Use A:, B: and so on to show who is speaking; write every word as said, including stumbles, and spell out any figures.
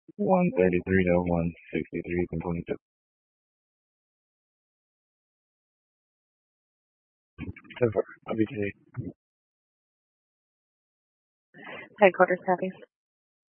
A: one thirty-three to one sixty-three and twenty-two. Over. I'll be today.
B: Headquarters, copy.